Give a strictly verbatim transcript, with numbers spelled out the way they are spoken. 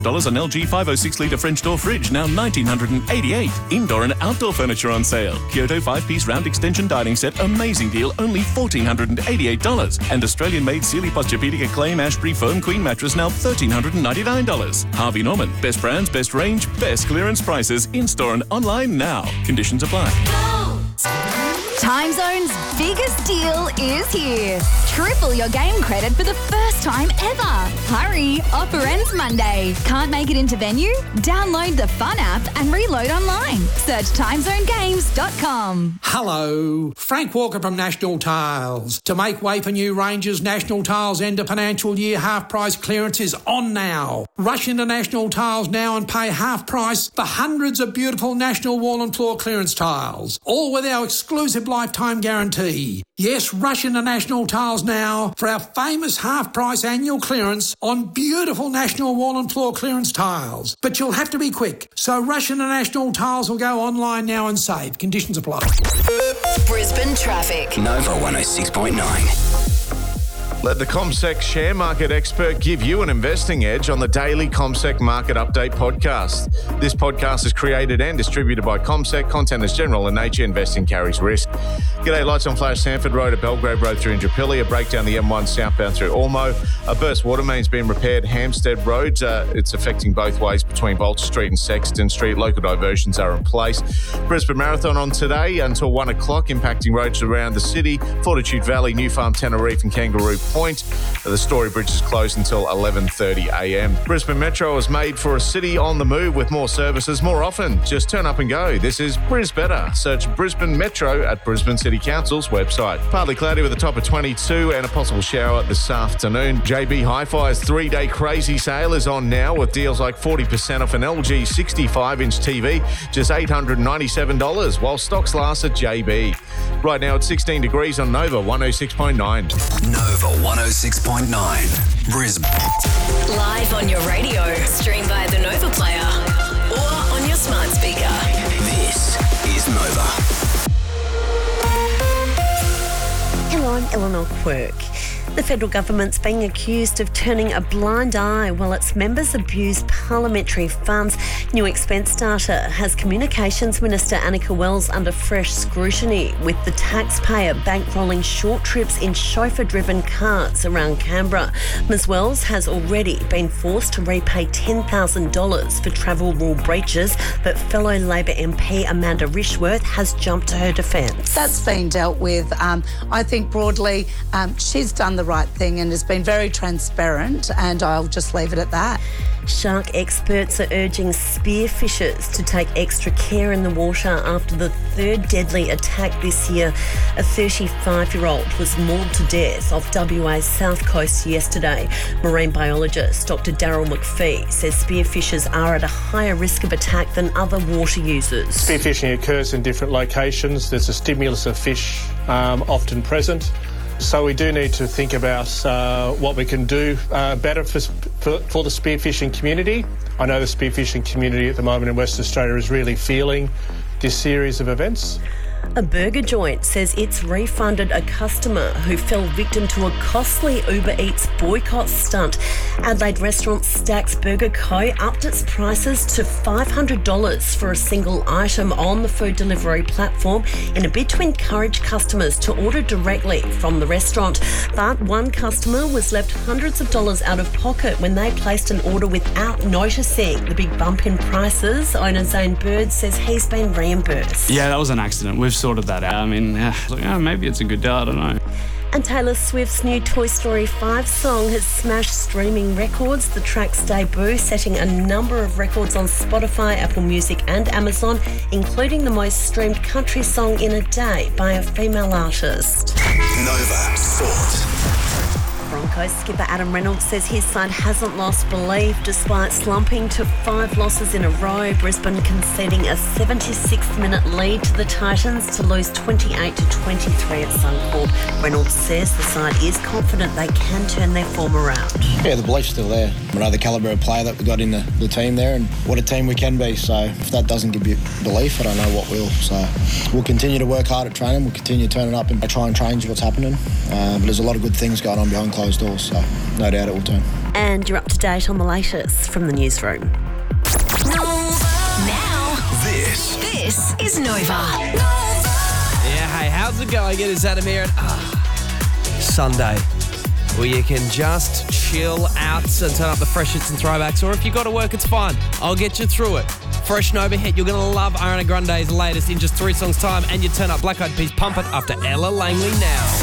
dollars on L G five oh six litre French door fridge, now one thousand nine hundred eighty-eight dollars. Indoor and outdoor furniture on sale. Kyoto five-piece round extension dining set, amazing deal, only one thousand four hundred eighty-eight dollars. And Australian-made Sealy Posturepedic Acclaim Ashbury Foam Queen Mattress, now one thousand three hundred ninety-nine dollars. Harvey Norman, best brands, best range, best clearance prices, in-store and online now. Conditions apply. Time Zone's biggest deal is here. Triple your game credit for the first time ever. Hurry, offer ends Monday. Can't make it into venue? Download the Fun app and reload online. Search time zone games dot com. Hello, Frank Walker from National Tiles. To make way for new ranges, National Tiles end of financial year half price clearance is on now. Rush into National Tiles now and pay half price for hundreds of beautiful National wall and floor clearance tiles, all with our exclusive lifetime guarantee. Yes, rush into National Tiles now for our famous half-price annual clearance on beautiful National wall and floor clearance tiles. But you'll have to be quick, so rush into National Tiles or go online now and save. Conditions apply. Brisbane traffic. Nova one oh six point nine. Let the CommSec share market expert give you an investing edge on the daily CommSec Market Update podcast. This podcast is created and distributed by CommSec. Content is general in nature. Investing carries risk. G'day, lights on flash Sanford Road, a Belgrave Road through Indooroopilly, a breakdown the M one southbound through Ormo, a burst water main's been repaired, Hampstead Road. Uh, it's affecting both ways between Bolter Street and Sexton Street. Local diversions are in place. Brisbane Marathon on today until one o'clock, impacting roads around the city, Fortitude Valley, New Farm, Tenerife and Kangaroo Point. The Story Bridge is closed until eleven thirty a m. Brisbane Metro is made for a city on the move with more services more often. Just turn up and go. This is Bris Better. Search Brisbane Metro at Brisbane City Council's website. Partly cloudy with a top of twenty-two and a possible shower this afternoon. J B Hi-Fi's three-day crazy sale is on now with deals like forty percent off an L G sixty-five inch T V, just eight hundred ninety-seven dollars, while stocks last at J B. Right now it's sixteen degrees on Nova one oh six point nine. Nova one oh six point nine. Brisbane. Live on your radio, stream via the Nova player or on your smart speaker. This is Nova. Hello, I'm Eleanor Quirk. The federal government's being accused of turning a blind eye while its members abuse parliamentary funds. New expense data has Communications Minister Annika Wells under fresh scrutiny, with the taxpayer bankrolling short trips in chauffeur-driven cars around Canberra. Ms Wells has already been forced to repay ten thousand dollars for travel rule breaches, but fellow Labor M P Amanda Rishworth has jumped to her defence. That's been dealt with. Um, I think broadly um, she's done the right thing and has been very transparent, and I'll just leave it at that. Shark experts are urging spearfishers to take extra care in the water after the third deadly attack this year. A thirty-five-year-old was mauled to death off W A's south coast yesterday. Marine biologist Doctor Daryl McPhee says spearfishers are at a higher risk of attack than other water users. Spearfishing occurs in different locations. There's a stimulus of fish um, often present. So we do need to think about uh, what we can do uh, better for, for, for the spearfishing community. I know the spearfishing community at the moment in Western Australia is really feeling this series of events. A burger joint says it's refunded a customer who fell victim to a costly Uber Eats boycott stunt. Adelaide restaurant Stacks Burger Co. upped its prices to five hundred dollars for a single item on the food delivery platform in a bid to encourage customers to order directly from the restaurant. But one customer was left hundreds of dollars out of pocket when they placed an order without noticing the big bump in prices. Owner Zane Bird says he's been reimbursed. Yeah, that was an accident. We've sorted that out. I mean, yeah, like, oh, maybe it's a good deal, I don't know. And Taylor Swift's new Toy Story five song has smashed streaming records. The track's debut setting a number of records on Spotify, Apple Music and Amazon, including the most streamed country song in a day by a female artist. Nova Sport. Broncos skipper Adam Reynolds says his side hasn't lost belief despite slumping to five losses in a row. Brisbane conceding a seventy-sixth minute lead to the Titans to lose twenty-eight to twenty-three at Suncorp. Reynolds says the side is confident they can turn their form around. Yeah, the belief's still there. We know the calibre of player that we got in the, the team there and what a team we can be. So if that doesn't give you belief, I don't know what will. So we'll continue to work hard at training. We'll continue to turn it up and try and change what's happening. Uh, but there's a lot of good things going on behind closed closed doors. So no doubt it will turn. And you're up to date on the latest from the newsroom. Now, This this is Nova. Yeah, hey, how's it going? It is Adam here. And, ah, Sunday, where you can just chill out and turn up the fresh hits and throwbacks. Or if you got to work, it's fine. I'll get you through it. Fresh Nova hit. You're going to love Ariana Grande's latest in just three songs' time. And you turn up Black Eyed Peas Pump It after Ella Langley now.